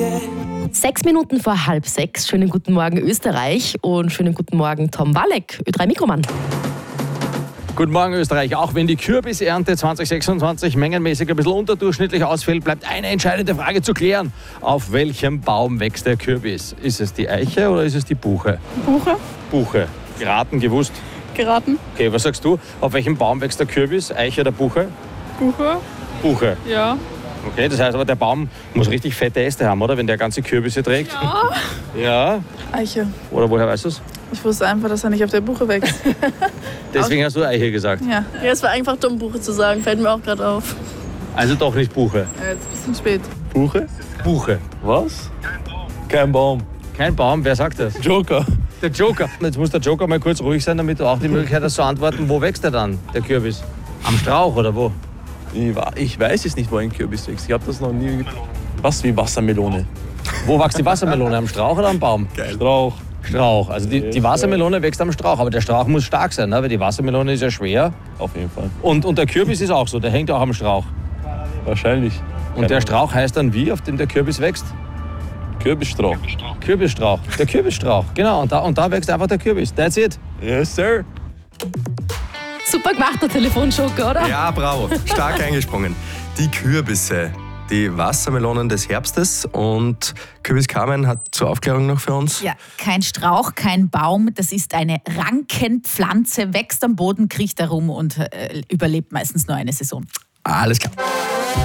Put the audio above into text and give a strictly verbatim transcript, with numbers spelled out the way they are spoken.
Sechs Minuten vor halb sechs. Schönen guten Morgen Österreich und schönen guten Morgen Tom Walek, Ö drei Mikroman. Guten Morgen Österreich. Auch wenn die Kürbisernte zwanzig sechsundzwanzig mengenmäßig ein bisschen unterdurchschnittlich ausfällt, bleibt eine entscheidende Frage zu klären. Auf welchem Baum wächst der Kürbis? Ist es die Eiche oder ist es die Buche? Buche. Buche. Geraten, gewusst? Geraten. Okay, was sagst du? Auf welchem Baum wächst der Kürbis? Eiche oder Buche? Buche. Buche. Ja. Okay, das heißt aber, der Baum muss richtig fette Äste haben, oder? Wenn der ganze Kürbisse trägt. Ja. Ja. Eiche. Oder woher weißt du es? Ich wusste einfach, dass er nicht auf der Buche wächst. Deswegen hast du Eiche gesagt. Ja. Ja, es war einfach dumm, Buche zu sagen. Fällt mir auch gerade auf. Also doch nicht Buche. Ja, jetzt ein bisschen spät. Buche? Buche. Was? Kein Baum. Kein Baum, wer sagt das? Joker. Der Joker. Jetzt muss der Joker mal kurz ruhig sein, damit du auch die Möglichkeit hast zu antworten. Wo wächst er dann, der Kürbis? Am Strauch oder wo? Ich, wa- ich weiß jetzt nicht, wo ein Kürbis wächst. Ich habe das noch nie. Was wie Wassermelone. Wo wächst die Wassermelone? Am Strauch oder am Baum? Strauch. Strauch. Also die, die Wassermelone wächst am Strauch, aber der Strauch muss stark sein, ne? Weil die Wassermelone ist ja schwer. Auf jeden Fall. Und, und der Kürbis ist auch so, der hängt auch am Strauch. Wahrscheinlich. Und der Strauch heißt dann wie, auf dem der Kürbis wächst? Kürbisstrauch. Kürbisstrauch. Der Kürbisstrauch, genau. Und da, und da wächst einfach der Kürbis. That's it. Yes, sir. Super gemacht, der Telefonjoker, oder? Ja, bravo. Stark eingesprungen. Die Kürbisse, die Wassermelonen des Herbstes. Und Kürbis Carmen hat zur Aufklärung noch für uns. Ja, kein Strauch, kein Baum, das ist eine Rankenpflanze, wächst am Boden, kriecht herum und äh, überlebt meistens nur eine Saison. Alles klar.